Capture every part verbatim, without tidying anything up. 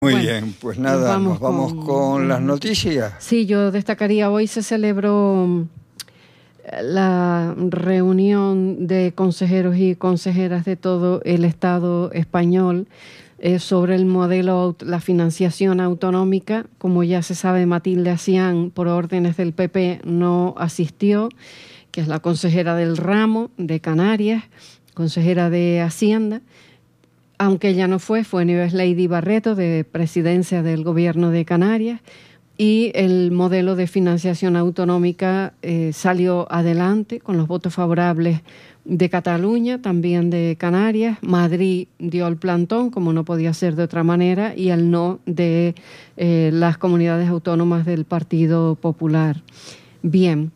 Muy Bueno, bien, pues nada, vamos nos vamos con, con las mm, noticias. Sí, yo destacaría, hoy se celebró mm, la reunión de consejeros y consejeras de todo el Estado español eh, sobre el modelo, aut- la financiación autonómica. Como ya se sabe, Matilde Acián, por órdenes del P P, no asistió, que es la consejera del ramo de Canarias, consejera de Hacienda. Aunque ella no fue, fue Nieves Lady Barreto, de Presidencia del Gobierno de Canarias, y el modelo de financiación autonómica eh, salió adelante con los votos favorables de Cataluña, también de Canarias. Madrid dio el plantón, como no podía ser de otra manera, y el no de eh, las comunidades autónomas del Partido Popular. Bien.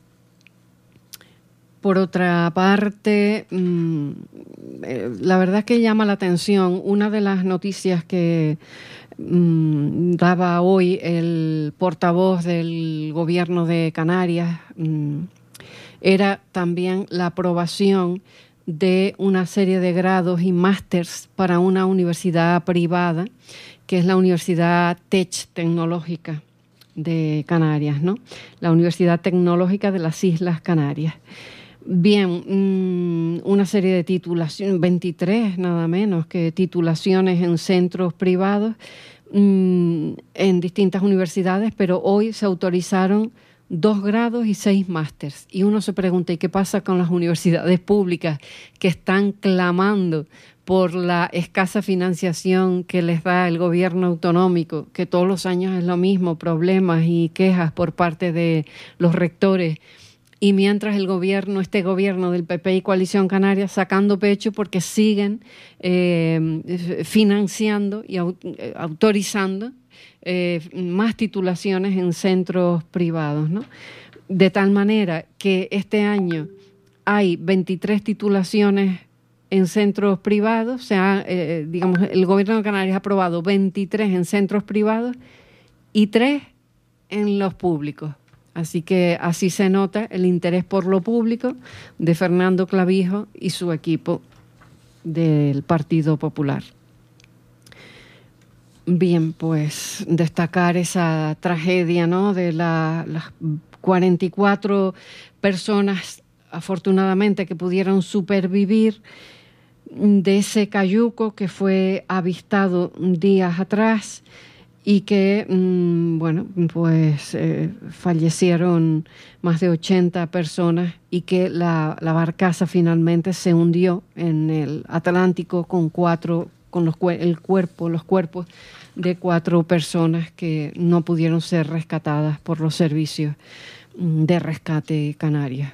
Por otra parte, mmm, eh, la verdad es que llama la atención una de las noticias que mmm, daba hoy el portavoz del Gobierno de Canarias. Mmm, era también la aprobación de una serie de grados y másters para una universidad privada, que es la Universidad Tech Tecnológica de Canarias, ¿no? La Universidad Tecnológica de las Islas Canarias. Bien, mmm, una serie de titulaciones, veintitrés nada menos que titulaciones en centros privados mmm, en distintas universidades, pero hoy se autorizaron dos grados y seis másters. Y uno se pregunta, ¿y qué pasa con las universidades públicas que están clamando por la escasa financiación que les da el gobierno autonómico, que todos los años es lo mismo, problemas y quejas por parte de los rectores? Y mientras el gobierno, este gobierno del P P y Coalición Canaria, sacando pecho porque siguen eh, financiando y au autorizando eh, más titulaciones en centros privados, ¿no? De tal manera que este año hay veintitrés titulaciones en centros privados. O sea, eh, digamos, el gobierno de Canarias ha aprobado veintitrés en centros privados y tres en los públicos. Así que así se nota el interés por lo público de Fernando Clavijo y su equipo del Partido Popular. Bien, pues destacar esa tragedia, ¿no?, de la, las cuarenta y cuatro personas, afortunadamente, que pudieron supervivir de ese cayuco que fue avistado días atrás y que, mmm, bueno, pues eh, fallecieron más de ochenta personas y que la, la barcaza finalmente se hundió en el Atlántico con cuatro, con los, el cuerpo, los cuerpos de cuatro personas que no pudieron ser rescatadas por los servicios de rescate canarios.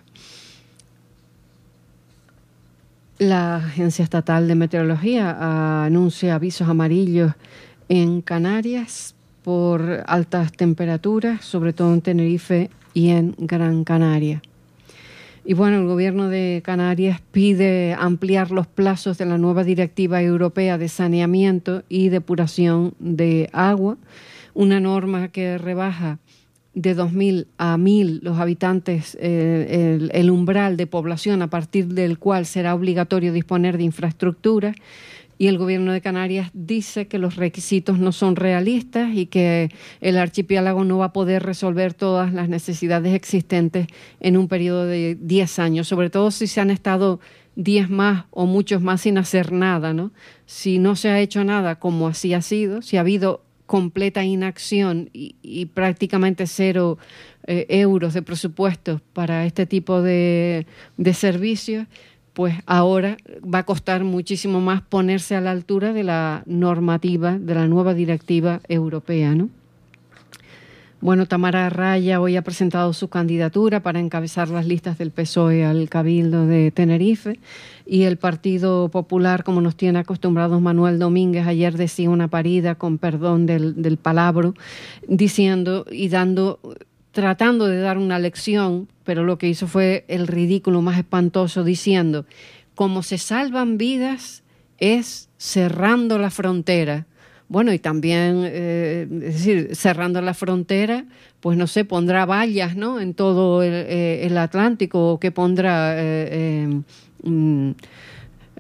La Agencia Estatal de Meteorología anuncia avisos amarillos en Canarias por altas temperaturas, sobre todo en Tenerife y en Gran Canaria. Y bueno, el gobierno de Canarias pide ampliar los plazos de la nueva Directiva Europea de Saneamiento y Depuración de Agua, una norma que rebaja de dos mil a mil los habitantes, eh, el, el umbral de población a partir del cual será obligatorio disponer de infraestructura. Y el gobierno de Canarias dice que los requisitos no son realistas y que el archipiélago no va a poder resolver todas las necesidades existentes en un periodo de diez años, sobre todo si se han estado diez más o muchos más sin hacer nada, ¿no? Si no se ha hecho nada, como así ha sido, si ha habido completa inacción y, y prácticamente cero eh, euros de presupuesto para este tipo de, de servicios, pues ahora va a costar muchísimo más ponerse a la altura de la normativa, de la nueva directiva europea, ¿no? Bueno, Tamara Raya hoy ha presentado su candidatura para encabezar las listas del P S O E al Cabildo de Tenerife, y el Partido Popular, como nos tiene acostumbrados Manuel Domínguez, ayer decía una parida, con perdón del, del palabro, diciendo y dando... tratando de dar una lección, pero lo que hizo fue el ridículo más espantoso, diciendo: como se salvan vidas es cerrando la frontera. Bueno, y también, eh, es decir, cerrando la frontera, pues no sé, pondrá vallas, ¿no?, en todo el, eh, el Atlántico, o que pondrá... Eh, eh, mm,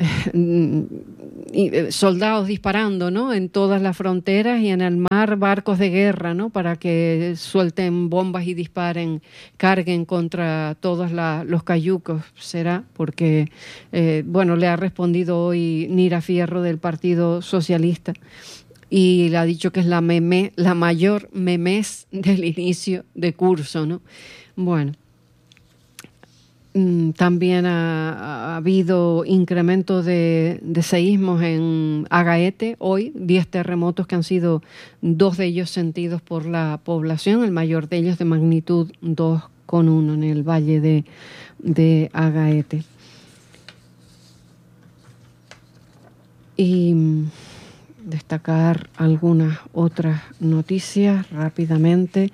soldados disparando, ¿no?, en todas las fronteras, y en el mar barcos de guerra, ¿no?, para que suelten bombas y disparen, carguen contra todos la, los cayucos. Será porque, eh, bueno, le ha respondido hoy Nira Fierro del Partido Socialista y le ha dicho que es la, meme, la mayor memés del inicio de curso, ¿no? Bueno. También ha, ha habido incremento de, de seísmos en Agaete hoy, diez terremotos que han sido dos de ellos sentidos por la población, el mayor de ellos de magnitud dos coma uno en el valle de, de Agaete. Y destacar algunas otras noticias rápidamente.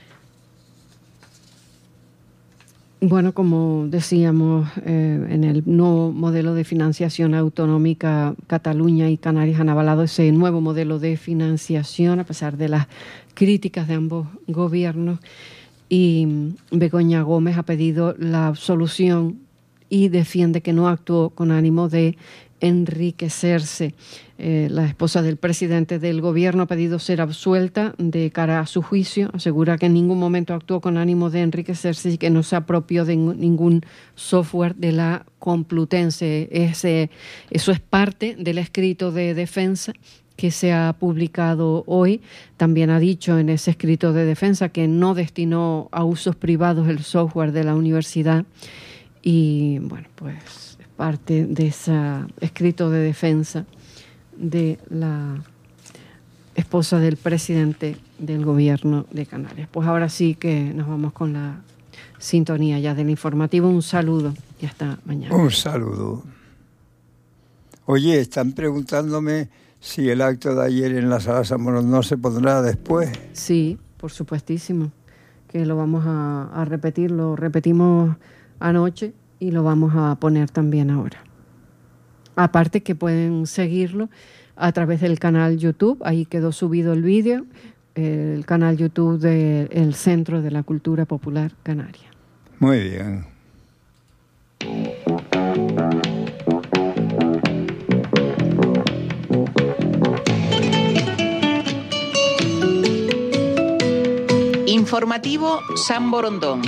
Bueno, como decíamos, eh, en el nuevo modelo de financiación autonómica, Cataluña y Canarias han avalado ese nuevo modelo de financiación a pesar de las críticas de ambos gobiernos, y Begoña Gómez ha pedido la absolución y defiende que no actuó con ánimo de enriquecerse. Eh, la esposa del presidente del gobierno ha pedido ser absuelta de cara a su juicio. Asegura que en ningún momento actuó con ánimo de enriquecerse y que no se apropió de ningún software de la Complutense. Ese, eso es parte del escrito de defensa que se ha publicado hoy. También ha dicho en ese escrito de defensa que no destinó a usos privados el software de la universidad. Y bueno, pues es parte de ese escrito de defensa de la esposa del presidente del gobierno de Canarias. Pues ahora sí que nos vamos con la sintonía ya del informativo. Un saludo y hasta mañana. Un saludo. Oye, están preguntándome si el acto de ayer en la Sala San Morón no se pondrá después. Sí, por supuestísimo, que lo vamos a, a repetir, lo repetimos anoche y lo vamos a poner también ahora. Aparte que pueden seguirlo a través del canal YouTube, ahí quedó subido el vídeo, el canal YouTube del Centro de la Cultura Popular Canaria. Muy bien. Informativo San Borondón.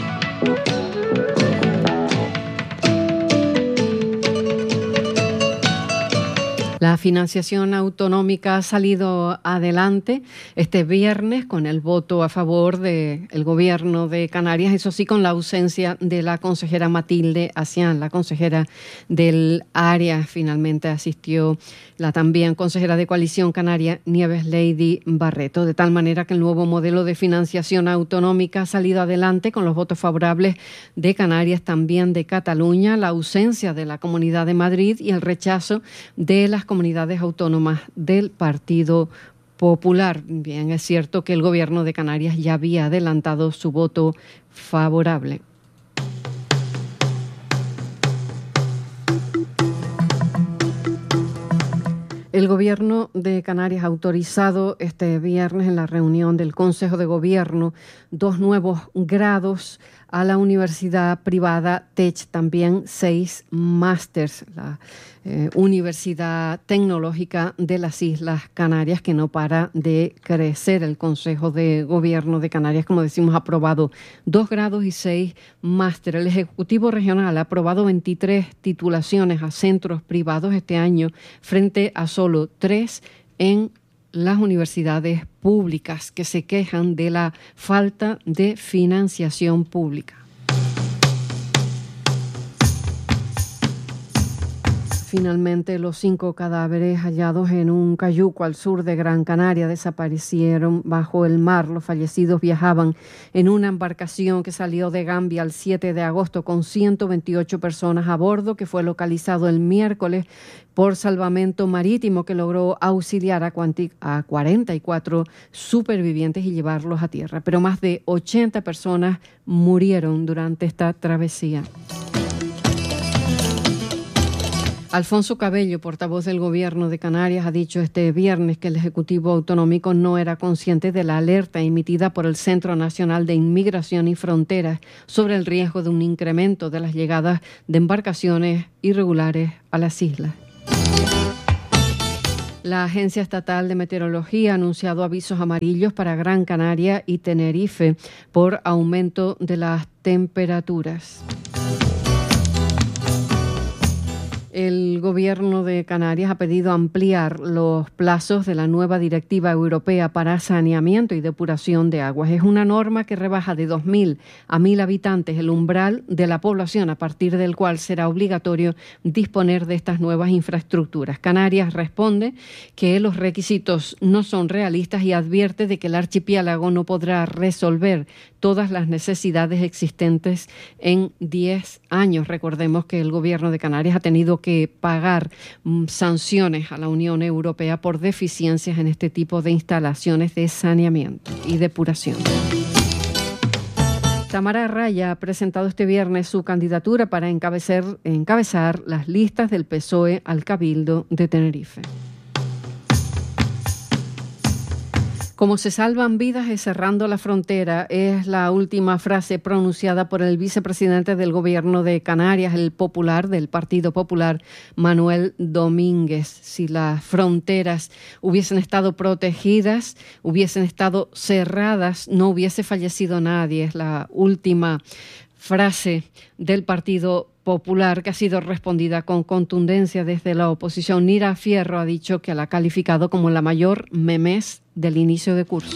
La financiación autonómica ha salido adelante este viernes con el voto a favor del gobierno de Canarias, eso sí, con la ausencia de la consejera Matilde Acián, la consejera del área. Finalmente asistió la también consejera de Coalición Canaria, Nieves Lady Barreto, de tal manera que el nuevo modelo de financiación autonómica ha salido adelante con los votos favorables de Canarias, también de Cataluña, la ausencia de la Comunidad de Madrid y el rechazo de las comunidades autónomas del Partido Popular. Bien, es cierto que el gobierno de Canarias ya había adelantado su voto favorable. El gobierno de Canarias ha autorizado este viernes en la reunión del Consejo de Gobierno dos nuevos grados a la universidad privada T E C, también seis másters, la eh, Universidad Tecnológica de las Islas Canarias, que no para de crecer. El Consejo de Gobierno de Canarias, como decimos, ha aprobado dos grados y seis másteres. El Ejecutivo Regional ha aprobado veintitrés titulaciones a centros privados este año, frente a solo tres en las universidades públicas, que se quejan de la falta de financiación pública. Finalmente, los cinco cadáveres hallados en un cayuco al sur de Gran Canaria desaparecieron bajo el mar. Los fallecidos viajaban en una embarcación que salió de Gambia el siete de agosto con ciento veintiocho personas a bordo, que fue localizado el miércoles por Salvamento Marítimo, que logró auxiliar a cuarenta y cuatro supervivientes y llevarlos a tierra. Pero más de ochenta personas murieron durante esta travesía. Alfonso Cabello, portavoz del Gobierno de Canarias, ha dicho este viernes que el Ejecutivo Autonómico no era consciente de la alerta emitida por el Centro Nacional de Inmigración y Fronteras sobre el riesgo de un incremento de las llegadas de embarcaciones irregulares a las islas. La Agencia Estatal de Meteorología ha anunciado avisos amarillos para Gran Canaria y Tenerife por aumento de las temperaturas. El Gobierno de Canarias ha pedido ampliar los plazos de la nueva Directiva Europea para Saneamiento y Depuración de Aguas. Es una norma que rebaja de dos mil a mil habitantes el umbral de la población, a partir del cual será obligatorio disponer de estas nuevas infraestructuras. Canarias responde que los requisitos no son realistas y advierte de que el archipiélago no podrá resolver todas las necesidades existentes en diez años. Recordemos que el Gobierno de Canarias ha tenido que pagar mm, sanciones a la Unión Europea por deficiencias en este tipo de instalaciones de saneamiento y depuración. Tamara Raya ha presentado este viernes su candidatura para encabezar, encabezar las listas del P S O E al Cabildo de Tenerife. Como se salvan vidas es cerrando la frontera, es la última frase pronunciada por el vicepresidente del Gobierno de Canarias, el popular del Partido Popular, Manuel Domínguez. Si las fronteras hubiesen estado protegidas, hubiesen estado cerradas, no hubiese fallecido nadie. Es la última frase del Partido Popular, que ha sido respondida con contundencia desde la oposición. Nira Fierro ha dicho que la ha calificado como la mayor memés del inicio de curso.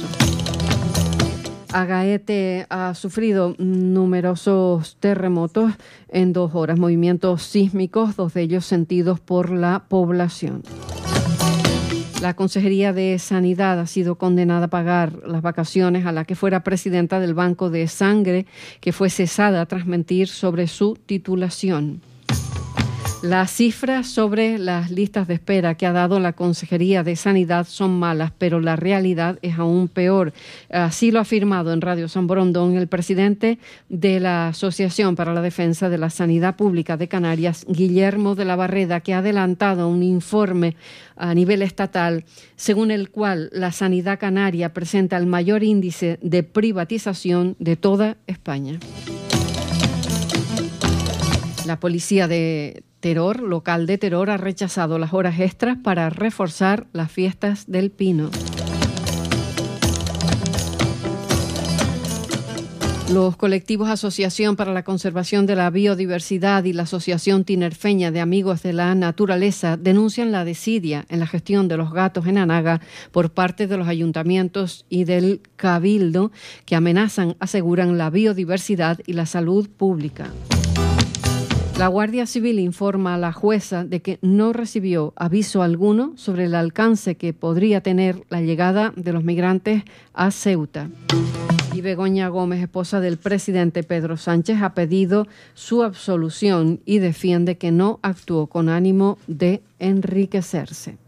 Agaete ha sufrido numerosos terremotos en dos horas, movimientos sísmicos, dos de ellos sentidos por la población. La Consejería de Sanidad ha sido condenada a pagar las vacaciones a la que fuera presidenta del Banco de Sangre, que fue cesada tras mentir sobre su titulación. Las cifras sobre las listas de espera que ha dado la Consejería de Sanidad son malas, pero la realidad es aún peor. Así lo ha afirmado en Radio San Borondón el presidente de la Asociación para la Defensa de la Sanidad Pública de Canarias, Guillermo de la Barreda, que ha adelantado un informe a nivel estatal según el cual la sanidad canaria presenta el mayor índice de privatización de toda España. La policía de Teror, local de Teror, ha rechazado las horas extras para reforzar las fiestas del Pino. Los colectivos Asociación para la Conservación de la Biodiversidad y la Asociación Tinerfeña de Amigos de la Naturaleza denuncian la desidia en la gestión de los gatos en Anaga por parte de los ayuntamientos y del Cabildo, que amenazan, aseguran, la biodiversidad y la salud pública. La Guardia Civil informa a la jueza de que no recibió aviso alguno sobre el alcance que podría tener la llegada de los migrantes a Ceuta. Y Begoña Gómez, esposa del presidente Pedro Sánchez, ha pedido su absolución y defiende que no actuó con ánimo de enriquecerse.